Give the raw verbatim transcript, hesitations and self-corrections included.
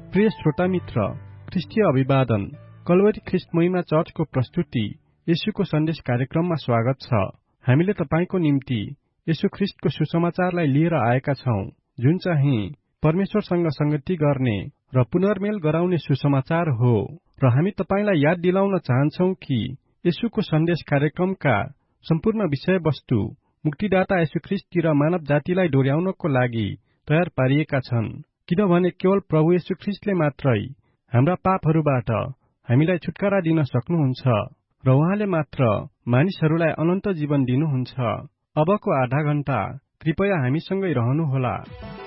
प्रिय श्रोता मित्र, ख्रिस्टीय अभिवादन। कल्वरी ख्रिस्ट महिमा चर्चको प्रस्तुति येशूको सन्देश कार्यक्रममा स्वागत छ। हामीले तपाईको निम्ति येशू ख्रिस्टको सुसमाचारलाई लिएर आएका छौं, जुन चाहिँ परमेश्वरसँग संगति गर्ने र पुनर्मेल गराउने सुसमाचार हो। र हामी तपाईलाई याद दिलाउन चाहन्छौं कि येशूको सन्देश कार्यक्रमका सम्पूर्ण विषयवस्तु मुक्तिदाता येशू ख्रिस्टतिर मानव जातिलाई डोर्याउनको लागि तयार पारिएका छन्, किनभने केवल प्रभु येशू ख्रिस्टले मात्रै हाम्रा पापहरूबाट हामीलाई छुटकारा दिन सक्नुहुन्छ र उहाँले मात्र मानिसहरूलाई अनन्त जीवन दिनुहुन्छ। अबको आधा घण्टा कृपया हामीसँगै रहनुहोला।